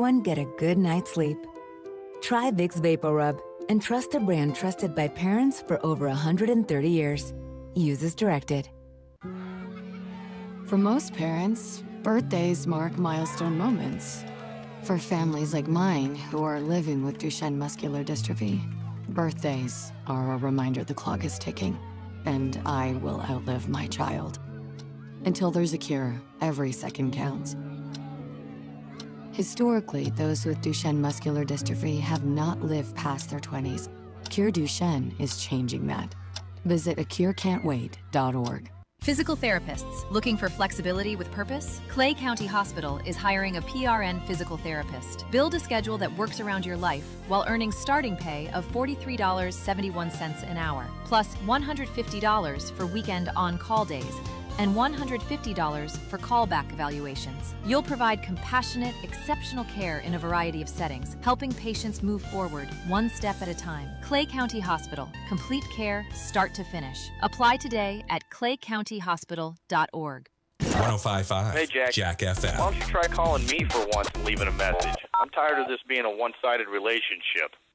everyone get a good night's sleep. Try Vicks VapoRub and trust a brand trusted by parents for over 130 years. Use as directed. For most parents, birthdays mark milestone moments. For families like mine who are living with Duchenne muscular dystrophy, birthdays are a reminder the clock is ticking, and I will outlive my child. Until there's a cure, every second counts. Historically, those with Duchenne muscular dystrophy have not lived past their 20s. Cure Duchenne is changing that. Visit acurecan'twait.org. Physical therapists looking for flexibility with purpose? Clay County Hospital is hiring a PRN physical therapist. Build a schedule that works around your life while earning starting pay of $43.71 an hour, plus $150 for weekend on-call days, and $150 for callback evaluations. You'll provide compassionate, exceptional care in a variety of settings, helping patients move forward one step at a time. Clay County Hospital. Complete care, start to finish. Apply today at claycountyhospital.org. 105.5. Hey, Jack FM. Why don't you try calling me for once and leaving a message? I'm tired of this being a one-sided relationship.